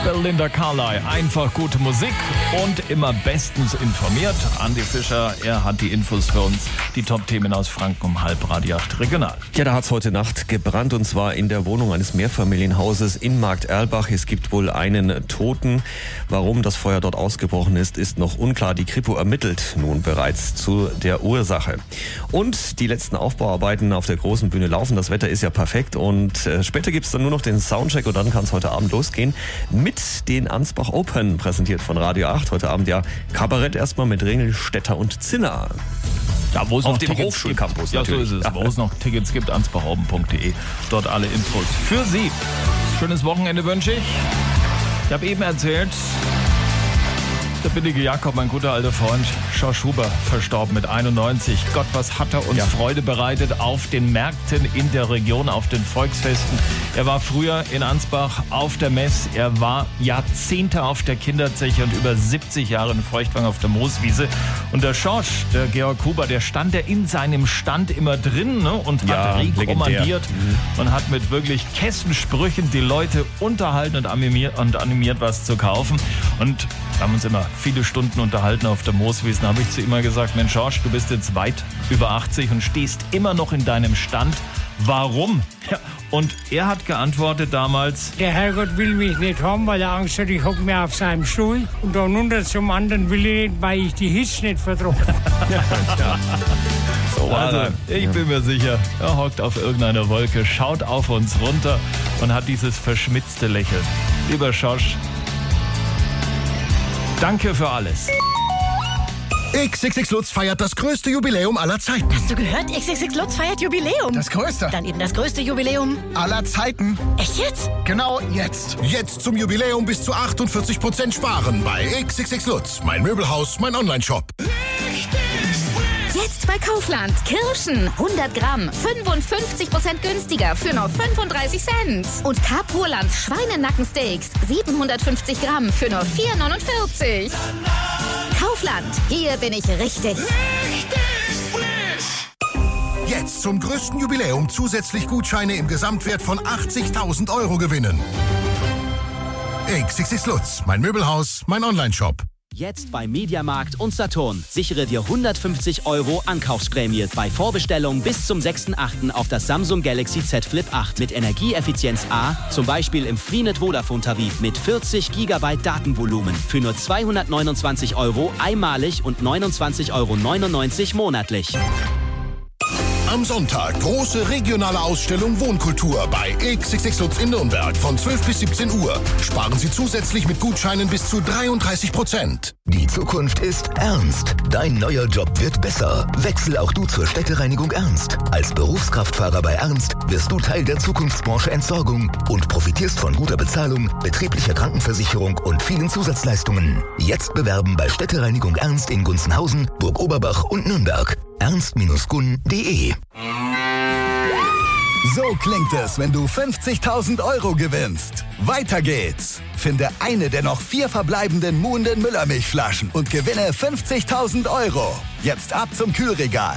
Belinda Carlisle. Einfach gute Musik und immer bestens informiert. Andi Fischer, er hat die Infos für uns. Die Top-Themen aus Franken um 7:30 regional. Ja, da hat es heute Nacht gebrannt und zwar in der Wohnung eines Mehrfamilienhauses in Markt Erlbach. Es gibt wohl einen Toten. Warum das Feuer dort ausgebrochen ist noch unklar. Die Kripo ermittelt nun bereits zu der Ursache. Und die letzten Aufbauarbeiten auf der großen Bühne laufen. Das Wetter ist ja perfekt und später gibt es dann nur noch den Soundcheck und dann kann es heute Abend losgehen mit den Ansbach Open, präsentiert von Radio 8. Heute Abend ja Kabarett erstmal mit Ringelstetter und Zinner. Ja, wo es auf noch dem Tickets Hochschulcampus gibt. Ja, so ist es. Wo es noch Tickets gibt, ansbachopen.de. Dort alle Infos für Sie. Schönes Wochenende wünsche ich. Ich habe eben erzählt, der billige Jakob, mein guter alter Freund, Schorsch Huber, verstorben mit 91. Gott, was hat er uns Freude bereitet auf den Märkten in der Region, auf den Volksfesten. Er war früher in Ansbach auf der Mess. Er war Jahrzehnte auf der Kinderzeche und über 70 Jahre in Feuchtwang auf der Mooswiese. Und der Schorsch, der Georg Huber, der stand ja in seinem Stand immer drin, ne, und hat rekommandiert und hat mit wirklich Kessensprüchen die Leute unterhalten und animiert, was zu kaufen. Und wir haben uns immer viele Stunden unterhalten auf der Mooswiesen. Da habe ich zu ihm mal gesagt, Mensch Schorsch, du bist jetzt weit über 80 und stehst immer noch in deinem Stand. Warum? Ja, und er hat geantwortet damals: Der Herrgott will mich nicht haben, weil er Angst hat, ich hocke mir auf seinem Stuhl. Und dann runter zum anderen will ich nicht, weil ich die Hitze nicht vertrage. So, also, ich bin mir sicher, er hockt auf irgendeiner Wolke, schaut auf uns runter und hat dieses verschmitzte Lächeln. Lieber Schorsch, danke für alles. XXX Lutz feiert das größte Jubiläum aller Zeiten. Hast du gehört? XXX Lutz feiert Jubiläum. Das größte Dann eben das größte Jubiläum aller Zeiten. Echt jetzt? Genau jetzt. Jetzt zum Jubiläum bis zu 48% sparen bei XXX Lutz. Mein Möbelhaus, mein Onlineshop. Jetzt bei Kaufland. Kirschen 100 Gramm 55% günstiger für nur 35 Cent. Und Carpurland Schweinenackensteaks 750 Gramm für nur 4,49. Kaufland, hier bin ich richtig. Jetzt zum größten Jubiläum zusätzlich Gutscheine im Gesamtwert von 80.000 € gewinnen. XXX Lutz, mein Möbelhaus, mein Onlineshop. Jetzt bei Mediamarkt und Saturn. Sichere dir 150 € Ankaufsprämie bei Vorbestellung bis zum 6.8. auf das Samsung Galaxy Z Flip 8 mit Energieeffizienz A, zum Beispiel im Freenet Vodafone Tarif mit 40 GB Datenvolumen für nur 229 € einmalig und 29,99 € monatlich. Am Sonntag große regionale Ausstellung Wohnkultur bei XXX Lutz in Nürnberg von 12 bis 17 Uhr. Sparen Sie zusätzlich mit Gutscheinen bis zu 33%. Die Zukunft ist ernst. Dein neuer Job wird besser. Wechsel auch du zur Städtereinigung Ernst. Als Berufskraftfahrer bei Ernst wirst du Teil der Zukunftsbranche Entsorgung und profitierst von guter Bezahlung, betrieblicher Krankenversicherung und vielen Zusatzleistungen. Jetzt bewerben bei Städtereinigung Ernst in Gunzenhausen, Burg Oberbach und Nürnberg. ernst-gun.de. So klingt es, wenn du 50.000 € gewinnst. Weiter geht's. Finde eine der noch 4 verbleibenden muhenden Müllermilchflaschen und gewinne 50.000 €. Jetzt ab zum Kühlregal.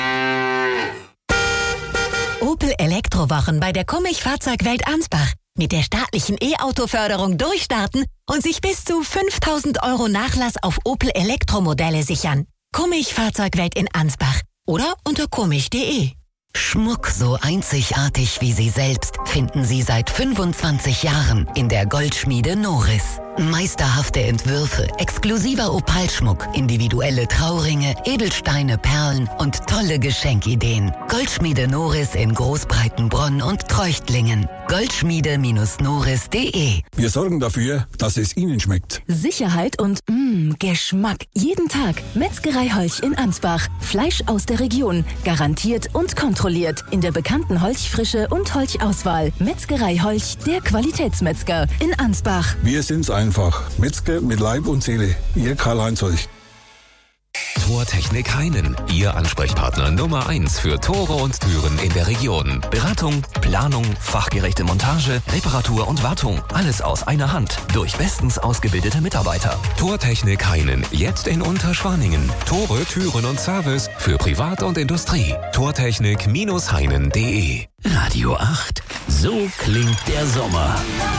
Opel Elektrowochen bei der Kummich Fahrzeugwelt Ansbach. Mit der staatlichen E-Auto-Förderung durchstarten und sich bis zu 5.000 € Nachlass auf Opel Elektromodelle sichern. Kummich Fahrzeugwelt in Ansbach oder unter kummich.de. Schmuck so einzigartig wie Sie selbst finden Sie seit 25 Jahren in der Goldschmiede Noris. Meisterhafte Entwürfe, exklusiver Opalschmuck, individuelle Trauringe, Edelsteine, Perlen und tolle Geschenkideen. Goldschmiede Noris in Großbreitenbronn und Treuchtlingen. Goldschmiede-noris.de. Wir sorgen dafür, dass es Ihnen schmeckt. Sicherheit und Geschmack. Jeden Tag. Metzgerei Holch in Ansbach. Fleisch aus der Region. Garantiert und kontrolliert. In der bekannten Holchfrische und Holchauswahl. Metzgerei Holch, der Qualitätsmetzger in Ansbach. Wir sind's einfach. Metzger mit Leib und Seele. Ihr Karl-Heinz Holch. Tortechnik Heinen, Ihr Ansprechpartner Nummer 1 für Tore und Türen in der Region. Beratung, Planung, fachgerechte Montage, Reparatur und Wartung. Alles aus einer Hand durch bestens ausgebildete Mitarbeiter. Tortechnik Heinen, jetzt in Unterschwaningen. Tore, Türen und Service für Privat und Industrie. Tortechnik-heinen.de. Radio 8. So klingt der Sommer.